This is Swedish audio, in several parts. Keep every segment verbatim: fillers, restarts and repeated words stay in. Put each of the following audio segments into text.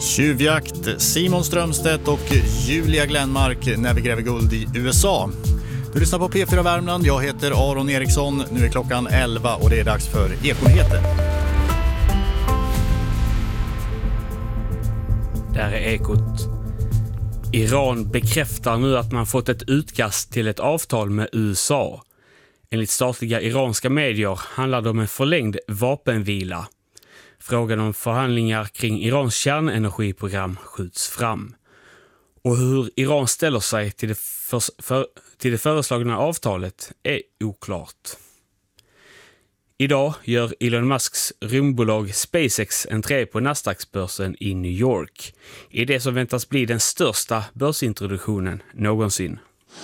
Tjuvjakt, Simon Strömstedt och Julia Glenmark när vi gräver guld i U S A. Du lyssnar på P fyra Värmland, jag heter Aron Eriksson. Nu är klockan elva och det är dags för Ekonyheter. Där är Ekot. Iran bekräftar nu att man fått ett utkast till ett avtal med U S A. Enligt statliga iranska medier handlar det om en förlängd vapenvila. Frågan om förhandlingar kring Irans kärnenergiprogram skjuts fram. Och hur Iran ställer sig till det, för, för, till det föreslagna avtalet är oklart. Idag gör Elon Musks rymdbolag SpaceX entré på Nasdaq-börsen i New York. I det som väntas bli den största börsintroduktionen någonsin.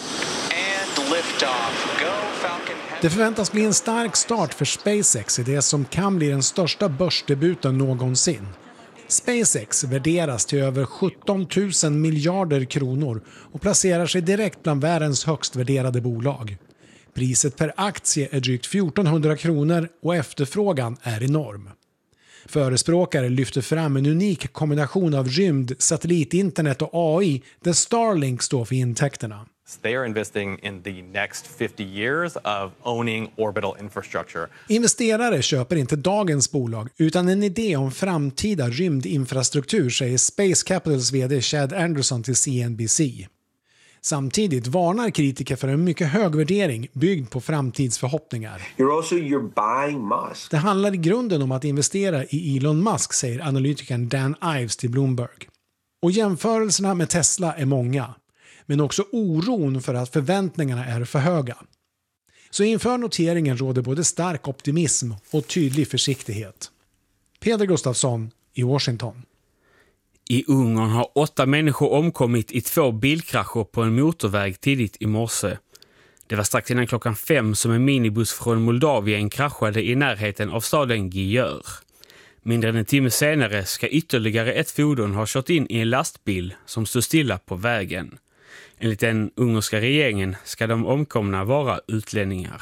Det förväntas bli en stark start för SpaceX i det som kan bli den största börsdebuten någonsin. SpaceX värderas till över sjutton tusen miljarder kronor och placerar sig direkt bland världens högst värderade bolag. Priset per aktie är drygt fjortonhundra kronor och efterfrågan är enorm. Förespråkare lyfter fram en unik kombination av rymd, satellitinternet och A I där Starlink står för intäkterna. They are investing in the next fifty years of owning orbital infrastructure. Investerare köper inte dagens bolag utan en idé om framtida rymdinfrastruktur, säger Space Capitals vd Chad Anderson till C N B C. Samtidigt varnar kritiker för en mycket hög värdering byggd på framtidsförhoppningar. You're also you're buying Musk. Det handlar i grunden om att investera i Elon Musk, säger analytikern Dan Ives till Bloomberg. Och jämförelserna med Tesla är många, men också oron för att förväntningarna är för höga. Så inför noteringen råder både stark optimism och tydlig försiktighet. Peder Gustafsson i Washington. I Ungern har åtta människor omkommit i två bilkrascher på en motorväg tidigt i morse. Det var strax innan klockan fem som en minibuss från Moldavien kraschade i närheten av staden Györ. Mindre än en timme senare ska ytterligare ett fordon ha kört in i en lastbil som stod stilla på vägen. Enligt den ungerska regeringen ska de omkomna vara utlänningar.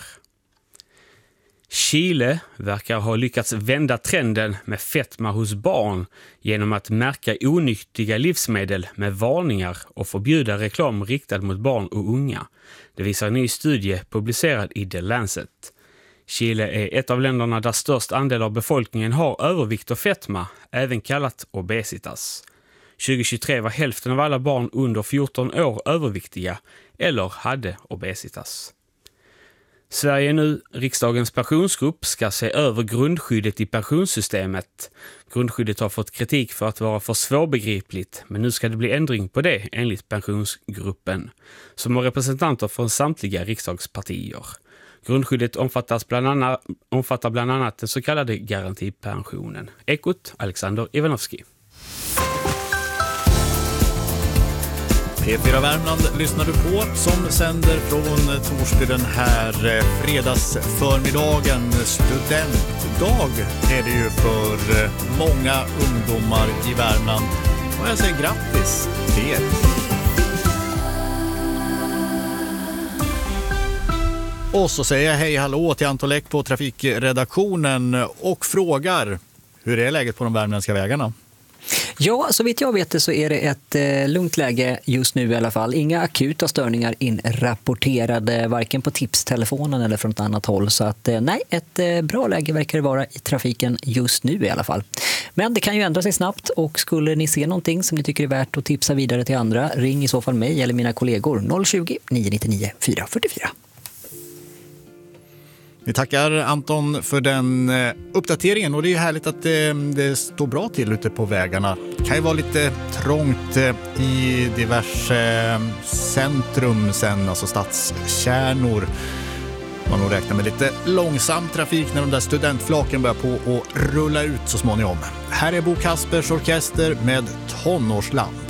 Chile verkar ha lyckats vända trenden med fetma hos barn genom att märka onyttiga livsmedel med varningar och förbjuda reklam riktad mot barn och unga. Det visar en ny studie publicerad i The Lancet. Chile är ett av länderna där störst andel av befolkningen har övervikt och fetma, även kallat obesitas. tjugohundratjugotre var hälften av alla barn under fjorton år överviktiga eller hade obesitas. Sverige nu, riksdagens pensionsgrupp, ska se över grundskyddet i pensionssystemet. Grundskyddet har fått kritik för att vara för svårbegripligt, men nu ska det bli ändring på det enligt pensionsgruppen, som har representanter från samtliga riksdagspartier. Grundskyddet omfattas bland annat, omfattar bland annat den så kallade garantipensionen. Ekot, Alexander Ivanovski. P fyra Värmland lyssnar du på som sänder från Torsby den här fredagsförmiddagen. Studentdag är det ju för många ungdomar i Värmland. Och jag säger grattis till er. Och så säger jag hej hallå till Anton Läck på trafikredaktionen och frågar, hur är läget på de värmländska vägarna? Ja, så vitt jag vet det så är det ett eh, lugnt läge just nu i alla fall. Inga akuta störningar inrapporterade varken på tipstelefonen eller från ett annat håll. Så att eh, nej, ett eh, bra läge verkar det vara i trafiken just nu i alla fall. Men det kan ju ändra sig snabbt och skulle ni se någonting som ni tycker är värt att tipsa vidare till andra, ring i så fall mig eller mina kollegor noll tjugo, nio nio fyra fyra fyra. Vi tackar Anton för den uppdateringen och det är ju härligt att det, det står bra till ute på vägarna. Det kan ju vara lite trångt i diverse centrum sen, alltså stadskärnor. Man nog räknar med lite långsam trafik när de där studentflaken börjar på att rulla ut så småningom. Här är Bo Kaspers orkester med Tonårsland.